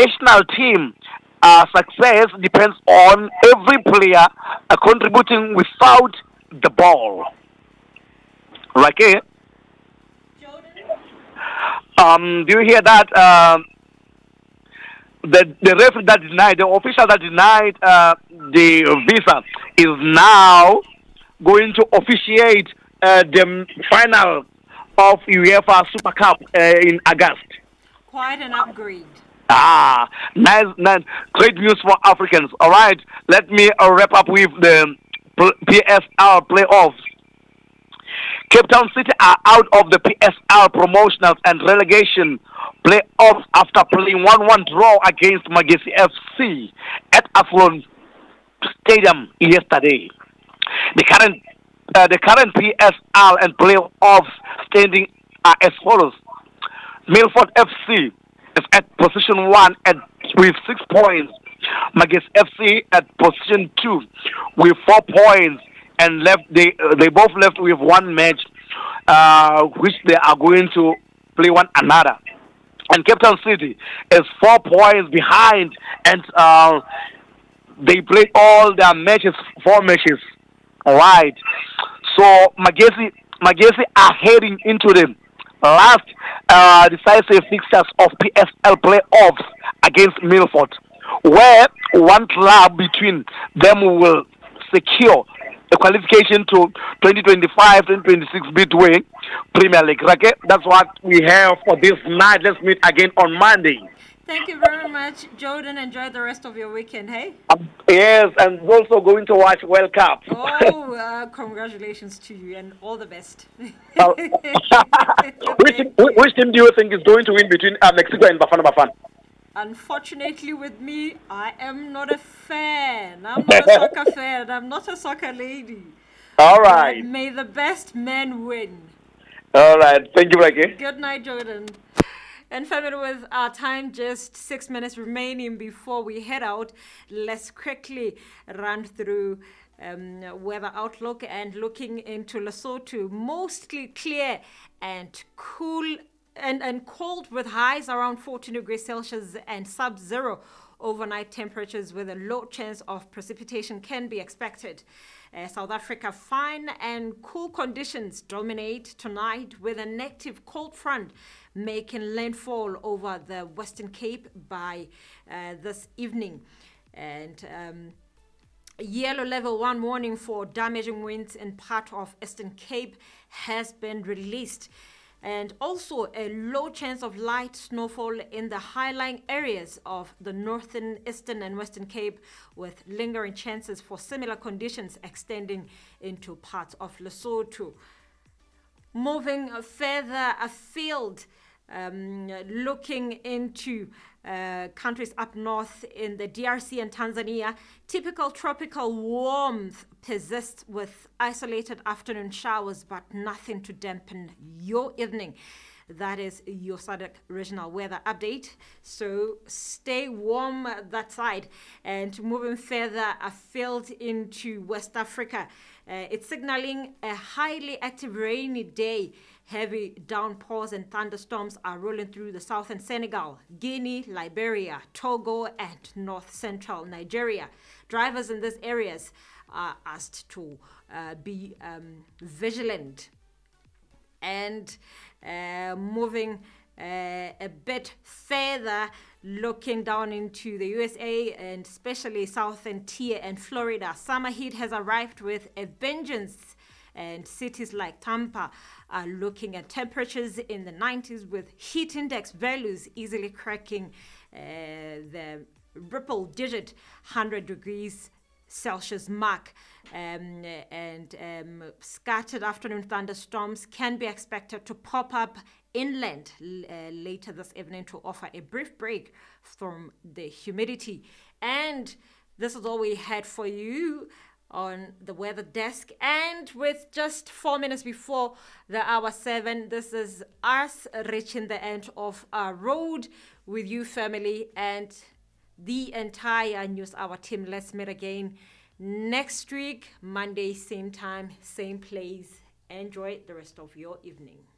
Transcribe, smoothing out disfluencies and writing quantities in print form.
national team success depends on every player contributing without the ball. Right here. Jordan? Do you hear that? The referee that denied, the official that denied the visa is now going to officiate the final of UEFA Super Cup in August. Quite an upgrade. Ah, nice, nice, great news for Africans. All right, let me wrap up with the PSL playoffs. Cape Town City are out of the PSL promotionals and relegation playoffs after playing 1-1 draw against Magesi FC at Athlone Stadium yesterday. The current PSL and playoffs standing are as follows. Milford FC is at position one with 6 points. Magis FC at position two with 4 points, and they both left with one match, which they are going to play one another. And Cape Town City is 4 points behind, and they played all their matches, 4 matches. All right. So Magesi are heading into the last decisive fixtures of PSL playoffs against Milford, where one club between them will secure a qualification to 2025-2026 Midway Premier League. Okay, that's what we have for this night. Let's meet again on Monday. Thank you very much, Jordan. Enjoy the rest of your weekend, hey? Yes, and also going to watch World Cup. Oh, congratulations to you and all the best. Uh, which team do you think is going to win between Mexico and Bafana Bafana? Unfortunately, with me, I am not a fan. I'm not a soccer fan. I'm not a soccer lady. All But right. may the best man win. All right. Thank you, Blackie. Good night, Jordan. And family, with our time just 6 minutes remaining before we head out, let's quickly run through weather outlook and looking into Lesotho. Mostly clear and cool and cold with highs around 14 degrees Celsius and sub-zero overnight temperatures with a low chance of precipitation can be expected. South Africa, fine and cool conditions dominate tonight with an active cold front making landfall over the Western Cape by this evening. And yellow level 1 warning for damaging winds in part of Eastern Cape has been released. And also a low chance of light snowfall in the high-lying areas of the northern, eastern, and western Cape, with lingering chances for similar conditions extending into parts of Lesotho. Moving further afield, looking into countries up north in the DRC and Tanzania, typical tropical warmth persists with isolated afternoon showers, but nothing to dampen your evening. That is your SADC regional weather update. So stay warm that side. And moving further afield into West Africa, it's signaling a highly active rainy day. Heavy downpours and thunderstorms are rolling through the southern Senegal, Guinea, Liberia, Togo, and north central Nigeria. Drivers in these areas are asked to be vigilant. And moving a bit further, looking down into the USA and especially southern tier and Florida, summer heat has arrived with a vengeance, and cities like Tampa are looking at temperatures in the 90s with heat index values easily cracking the triple digit 100 degrees Celsius mark. Scattered afternoon thunderstorms can be expected to pop up inland later this evening to offer a brief break from the humidity. And this is all we had for you on the weather desk. And with just 4 minutes before the hour 7, this is us reaching the end of our road with you, family, and the entire News Hour team. Let's meet again next week, Monday, same time, same place. Enjoy the rest of your evening.